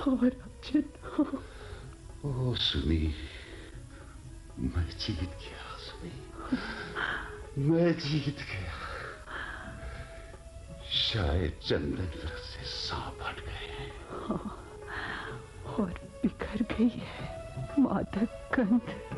और अर्जुन। ओ सुनी, मैं जीत गया सुनी, मैं जीत गया। शायद चंदन वृक्ष से सांप हट गए। हाँ, और बिखर गई है मादक गंध।